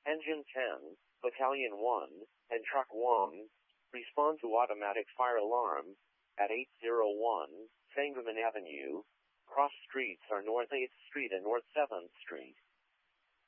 Engine 10, Battalion 1, and Truck 1, respond to automatic fire alarm at 801 Sangerman Avenue. Cross streets are North 8th Street and North 7th Street.